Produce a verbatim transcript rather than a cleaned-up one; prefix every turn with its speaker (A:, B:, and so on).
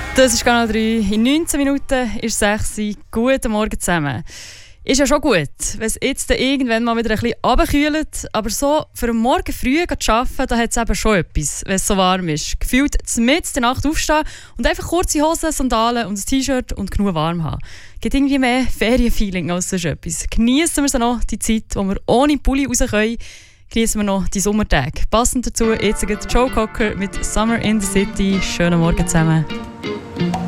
A: Das ist Kanal drei. In neunzehn Minuten ist sechs Uhr. Guten Morgen zusammen. Ist ja schon gut, wenn es jetzt irgendwann mal wieder ein bisschen runterkühlt. Aber so für den Morgen früh zu arbeiten, da hat es eben schon etwas, wenn es so warm ist. Gefühlt mitten in der Nacht aufstehen und einfach kurze Hosen, Sandalen und ein T-Shirt und genug warm haben. Gibt irgendwie mehr Ferienfeeling als sonst etwas. Genießen wir so noch die Zeit, wo wir ohne Pulli raus können. Genießen wir noch die Sommertage. Passend dazu jetzt Joe Cocker mit Summer in the City. Schönen Morgen zusammen.